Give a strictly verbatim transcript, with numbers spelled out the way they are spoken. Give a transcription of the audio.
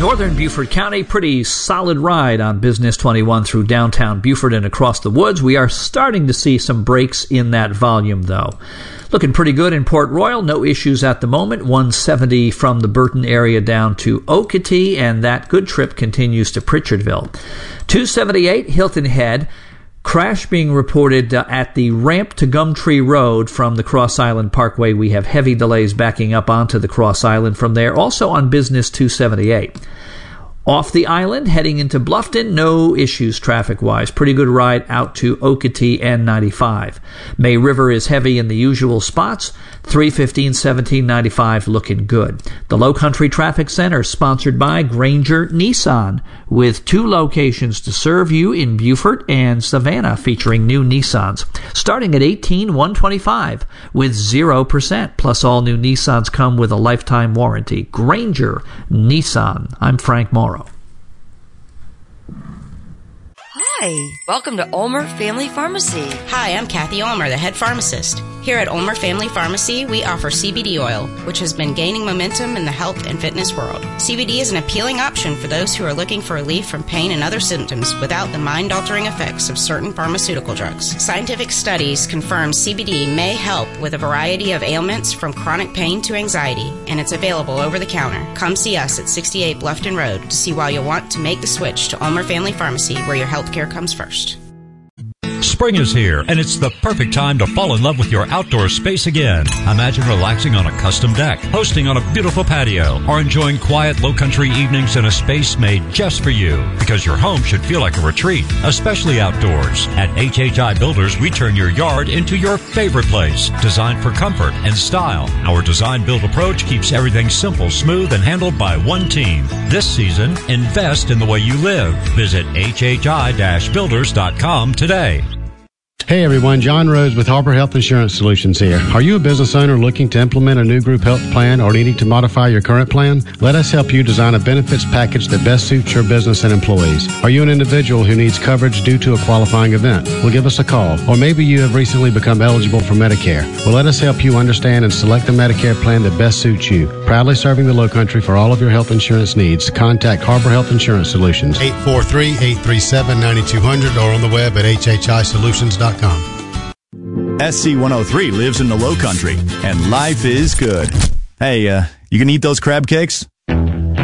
Northern Beaufort County, pretty solid ride on Business twenty-one through downtown Beaufort and across the woods. We are starting to see some breaks in that volume, though. Looking pretty good in Port Royal. No issues at the moment. one seventy from the Burton area down to Okatee, and that good trip continues to Pritchardville. two seventy-eight Hilton Head. Crash being reported uh, at the ramp to Gumtree Road from the Cross Island Parkway. We have heavy delays backing up onto the Cross Island from there. Also on Business two seventy-eight. Off the island, heading into Bluffton, no issues traffic-wise. Pretty good ride out to Okatee and ninety-five. May River is heavy in the usual spots. three fifteen, seventeen ninety-five looking good. The Low Country Traffic Center, sponsored by Granger Nissan, with two locations to serve you in Beaufort and Savannah, featuring new Nissans. Starting at eighteen thousand one hundred twenty-five dollars with zero percent. Plus, all new Nissans come with a lifetime warranty. Granger Nissan. I'm Frank Morrow. Hi, welcome to Ulmer Family Pharmacy. Hi, I'm Kathy Ulmer, the head pharmacist. Here at Ulmer Family Pharmacy, we offer C B D oil, which has been gaining momentum in the health and fitness world. C B D is an appealing option for those who are looking for relief from pain and other symptoms without the mind-altering effects of certain pharmaceutical drugs. Scientific studies confirm C B D may help with a variety of ailments from chronic pain to anxiety, and it's available over the counter. Come see us at sixty-eight Bluffton Road to see why you'll want to make the switch to Ulmer Family Pharmacy, where your healthcare comes first. Spring is here, and it's the perfect time to fall in love with your outdoor space again. Imagine relaxing on a custom deck, hosting on a beautiful patio, or enjoying quiet, low-country evenings in a space made just for you. Because your home should feel like a retreat, especially outdoors. At H H I Builders, we turn your yard into your favorite place, designed for comfort and style. Our design-build approach keeps everything simple, smooth, and handled by one team. This season, invest in the way you live. Visit H H I builders dot com today. Hey everyone, John Rose with Harbor Health Insurance Solutions here. Are you a business owner looking to implement a new group health plan or needing to modify your current plan? Let us help you design a benefits package that best suits your business and employees. Are you an individual who needs coverage due to a qualifying event? Well, give us a call. Or maybe you have recently become eligible for Medicare. Well, let us help you understand and select the Medicare plan that best suits you. Proudly serving the Lowcountry for all of your health insurance needs. Contact Harbor Health Insurance Solutions. eight four three, eight three seven, nine two zero zero or on the web at H H I solutions dot com. S C one oh three lives in the Low Country, and life is good. Hey, uh, you can eat those crab cakes?